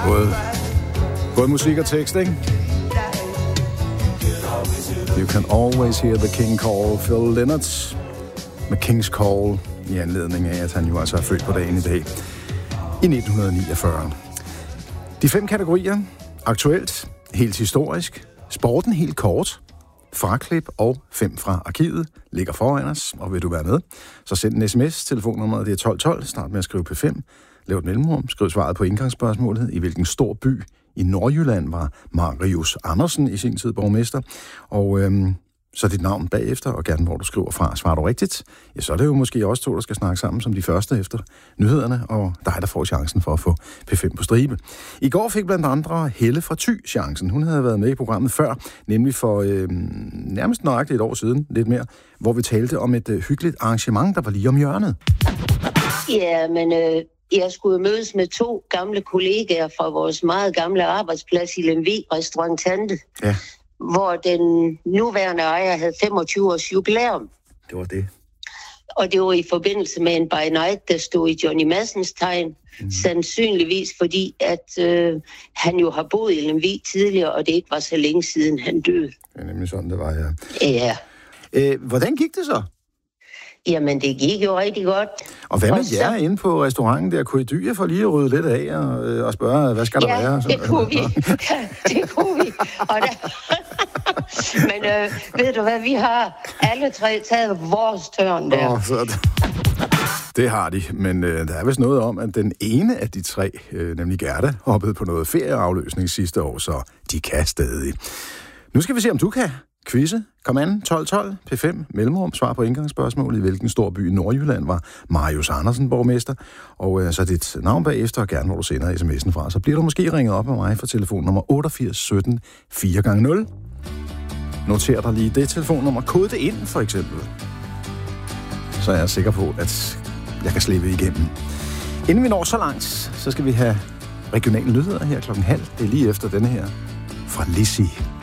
Både musik og tekst, ikke? You can always hear the king call. Phil Lynott med King's Call i anledning af, at han jo altså er født på dagen i dag i 1949. De 5 kategorier: aktuelt, helt historisk, sporten helt kort, fraklip og 5 fra arkivet ligger foran os, og vil du være med, så send en sms. Telefonnummeret det er 1212. Start med at skrive P5. Lav et mellemrum. Skriv svaret på indgangsspørgsmålet. I hvilken stor by i Nordjylland var Marius Andersen i sin tid borgmester? Og så dit navn bagefter, og gerne hvor du skriver fra. Svarer du rigtigt, ja, så er det jo måske også 2, der skal snakke sammen som de første efter nyhederne, og dig, der får chancen for at få P5 på stribe. I går fik blandt andre Helle fra Thy chancen. Hun havde været med i programmet før, nemlig for nærmest nøjagtigt et år siden, lidt mere, hvor vi talte om et hyggeligt arrangement, der var lige om hjørnet. Ja, men jeg skulle mødes med 2 gamle kollegaer fra vores meget gamle arbejdsplads i Lemvig, Restaurant Tante. Ja. Hvor den nuværende ejer havde 25 års jubilæum. Det var det. Og det var i forbindelse med en by night, der stod i Johnny Madsens tegn. Sandsynligvis fordi, at han jo har boet i Lemvig tidligere, og det ikke var så længe siden han døde. Det er nemlig sådan, det var, ja. Ja. Hvordan gik det så? Jamen, det gik jo rigtig godt. Og hvad med jer inde på restauranten der? Kunne I dyre for lige at rydde lidt af og spørge, hvad skal der være? Ja, det kunne vi. Det kunne vi. Men ved du hvad, vi har alle 3 taget vores tørn der. Det har de, men der er vist noget om, at den ene af de 3, nemlig Gerda, hoppede på noget ferieafløsning sidste år, så de kan stadig. Nu skal vi se, om du kan quizze. Kom an, 1212, P5, mellemrum, svar på indgangsspørgsmålet. I hvilken stor by i Nordjylland var Marius Andersen borgmester? Og så dit navn bagefter, og gerne hvor du sender sms'en fra. Så bliver du måske ringet op af mig for telefonnummer 88 17 4x0. Noter dig lige det telefonnummer. Kode det ind, for eksempel. Så er jeg sikker på, at jeg kan slippe igennem. Inden vi når så langt, så skal vi have regionale nyheder her 12:30. Det er lige efter denne her fra Lizzie.